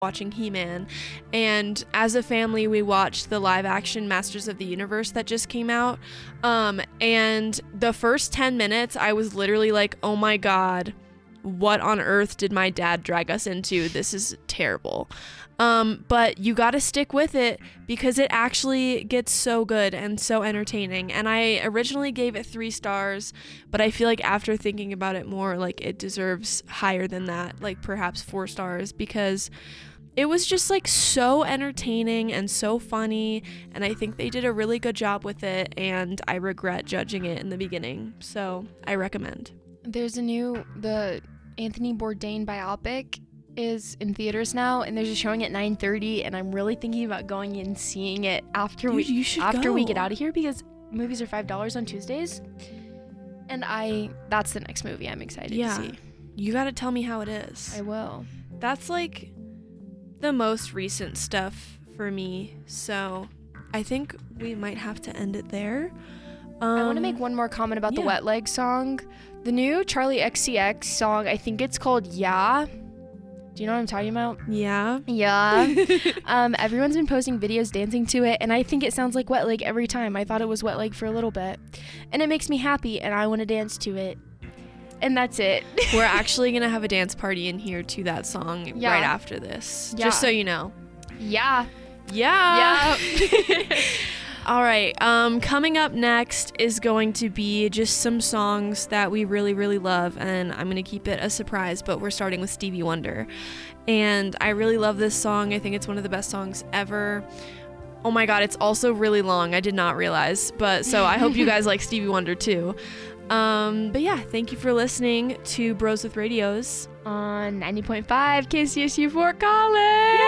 watching He-Man, and as a family we watched the live action Masters of the Universe that just came out, and the first 10 minutes I was literally like, oh my god, what on earth did my dad drag us into? This is terrible. But you gotta stick with it because it actually gets so good and so entertaining. And I originally gave it 3 stars, but I feel like after thinking about it more, like it deserves higher than that, like perhaps 4 stars, because it was just like so entertaining and so funny, and I think they did a really good job with it, and I regret judging it in the beginning, so I recommend. There's the Anthony Bourdain biopic is in theaters now, and there's a showing at 9:30, and I'm really thinking about going and seeing it after we get out of here, because movies are $5 on Tuesdays, and that's the next movie I'm excited to see. You gotta tell me how it is. I will. That's like the most recent stuff for me, so I think we might have to end it there. I want to make one more comment about the Wet Leg song. The new Charlie XCX song, I think it's called Yeah. Do you know what I'm talking about? Yeah. Everyone's been posting videos dancing to it, and I think it sounds like Wet Leg every time. I thought it was Wet Leg for a little bit, and it makes me happy, and I want to dance to it. And that's it. We're actually going to have a dance party in here to that song right after this. Yeah. Just so you know. Yeah. All right. Coming up next is going to be just some songs that we really, really love. And I'm going to keep it a surprise, but we're starting with Stevie Wonder. And I really love this song. I think it's one of the best songs ever. Oh my God, it's also really long. I did not realize. But so I hope you guys like Stevie Wonder too. But yeah, thank you for listening to Bros with Radios on 90.5 KCSU Fort Collins.